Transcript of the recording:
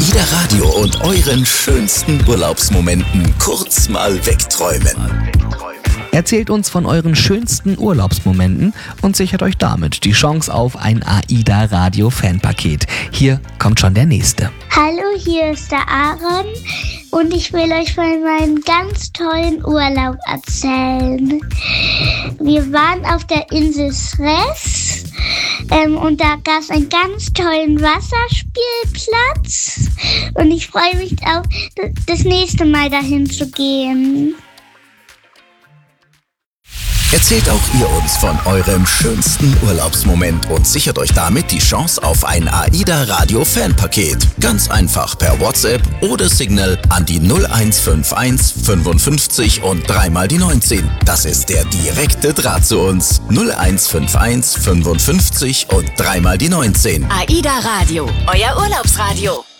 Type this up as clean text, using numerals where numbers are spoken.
AIDA Radio und euren schönsten Urlaubsmomenten kurz mal wegträumen. Erzählt uns von euren schönsten Urlaubsmomenten und sichert euch damit die Chance auf ein AIDA Radio Fanpaket. Hier kommt schon der nächste. Hallo, hier ist der Aaron und ich will euch von meinem ganz tollen Urlaub erzählen. Wir waren auf der Insel Sres und da gab es einen ganz tollen Wasserspielplatz und ich freue mich auf das nächste Mal dahin zu gehen. Erzählt auch ihr uns von eurem schönsten Urlaubsmoment und sichert euch damit die Chance auf ein AIDA Radio Fanpaket. Ganz einfach per WhatsApp oder Signal an die 0151 55 und 3 mal die 19. Das ist der direkte Draht zu uns. 0151 55 und 3 mal die 19. AIDA Radio, euer Urlaubsradio.